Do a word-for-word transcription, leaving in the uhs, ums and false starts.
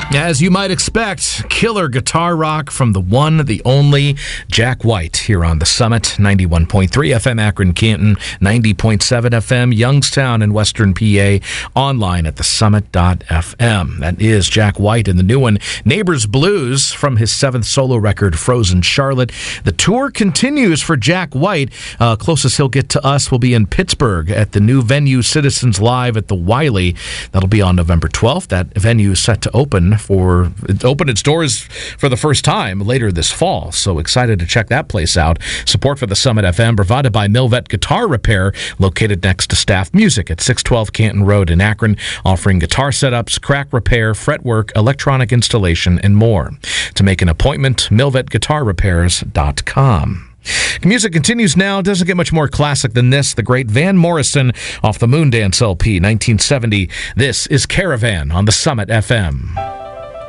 As you might expect, killer guitar rock from the one, the only Jack White here on the Summit. ninety-one point three F M Akron, Canton, ninety point seven F M Youngstown and Western P A, online at the summit dot f m. That is Jack White and the new one, Neighbors Blues, from his seventh solo record, Frozen Charlotte. The tour continues for Jack White. Uh, closest he'll get to us will be in Pittsburgh at the new venue Citizens Live at the Wiley. That'll be on November twelfth. That venue is set to open for it opened its doors for the first time later this fall. So excited to check that place out. Support for the Summit F M provided by Milvet Guitar Repair, located next to Staff Music at six twelve Canton Road in Akron, offering guitar setups, crack repair, fretwork, electronic installation, and more. To make an appointment, milvet guitar repairs dot com. Music continues now. Doesn't get much more classic than this. The great Van Morrison off the Moondance L P, nineteen seventy. This is Caravan on the Summit F M.